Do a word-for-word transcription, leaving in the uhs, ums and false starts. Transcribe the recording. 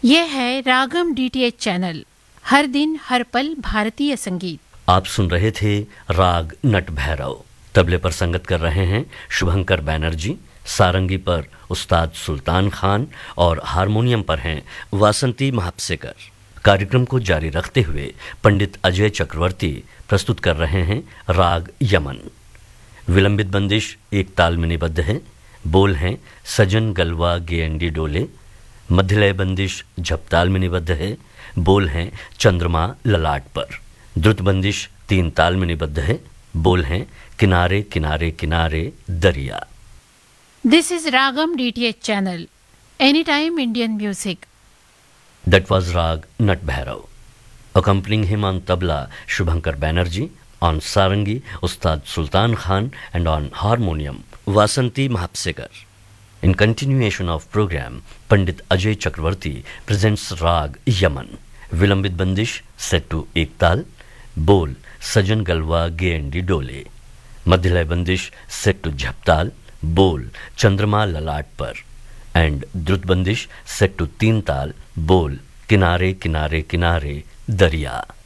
यह है रागम DTH channel, हर दिन हर पल भारतीय संगीत। आप सुन रहे थे राग नट भैरव। तबले पर संगत कर रहे हैं शुभंकर बैनर्जी, सारंगी पर उस्ताद सुल्तान खान और हारमोनियम पर हैं वासंती महापसेकर। कार्यक्रम को जारी रखते हुए पंडित अजय चक्रवर्ती प्रस्तुत कर रहे हैं राग यमन। विलंबित बंदिश एक ताल में निबद्ध है। बोल हैं सजन गलवा गेंडी डोले। मध्यलय बंदिश झपताल में निबद्ध है। बोल हैं चंद्रमा ललाट पर। द्रुत बंदिश तीन ताल में निबद्ध है। बोल हैं किनारे किनारे किनारे दरिया। This is Ragam D T H channel, anytime Indian music. That was Rag Nat Bhairav. Accompanying him on tabla Shubhankar Banerjee, on sarangi Ustad Sultan Khan, and on harmonium Vasanti Mahapsekar. In continuation of program, Pandit Ajay Chakravarti presents Rag Yaman. Vilambit Bandish set to ek tal. Bol Sajan Galwa Gendi Dole. Madhyalay Bandish set to Jhaptal. बोल चंद्रमा ललाट पर। And द्रुत बंदिश set to तीन ताल। बोल किनारे किनारे किनारे दरिया।